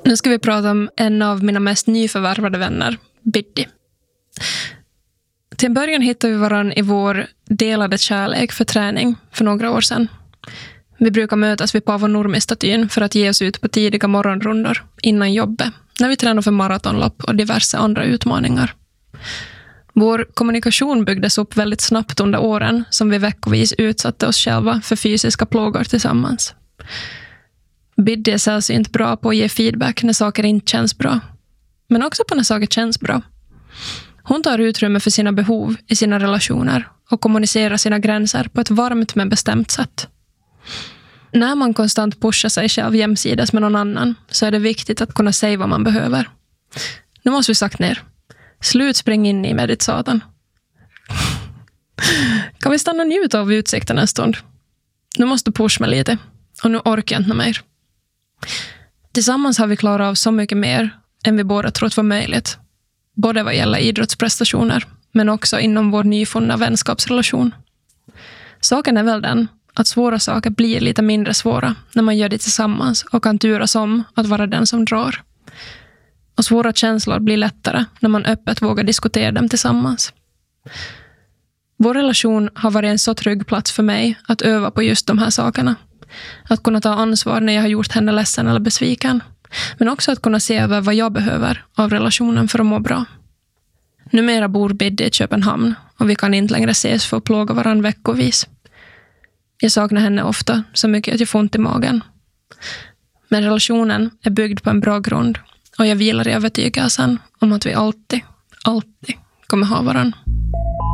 Nu ska vi prata om en av mina mest nyförvärvade vänner, Biddy. Till en början hittade vi varann i vår delade kärlek för träning för några år sedan. Vi brukar mötas vid Paavo Nurmi-statyn för att ge oss ut på tidiga morgonrundor innan jobbet, när vi tränar för maratonlopp och diverse andra utmaningar. Vår kommunikation byggdes upp väldigt snabbt under åren som vi veckovis utsatte oss själva för fysiska plågor tillsammans. Biddy är sällsynt bra på att ge feedback när saker inte känns bra, men också på när saker känns bra. Hon tar utrymme för sina behov i sina relationer och kommunicerar sina gränser på ett varmt men bestämt sätt. När man konstant pushar sig själv jämsides med någon annan så är det viktigt att kunna säga vad man behöver. Nu måste vi sakta ner. Slut spring in i med ditt satan. Kan vi stanna och njuta av utsikten en stund? Nu måste du pusha mig lite och nu orkar jag inte mer. Tillsammans har vi klarat av så mycket mer än vi båda trott var möjligt. Både vad gäller idrottsprestationer men också inom vår nyfunna vänskapsrelation. Saken är väl den att svåra saker blir lite mindre svåra när man gör det tillsammans och kan turas om att vara den som drar. Och svåra känslor blir lättare när man öppet vågar diskutera dem tillsammans. Vår relation har varit en så trygg plats för mig att öva på just de här sakerna. Att kunna ta ansvar när jag har gjort henne ledsen eller besviken. Men också att kunna se över vad jag behöver av relationen för att må bra. Numera bor Biddy i Köpenhamn och vi kan inte längre ses för att plåga varann veckovis. Jag saknar henne ofta så mycket att jag får ont i magen. Men relationen är byggd på en bra grund och jag vilar i övertygelsen om att vi alltid kommer ha varann.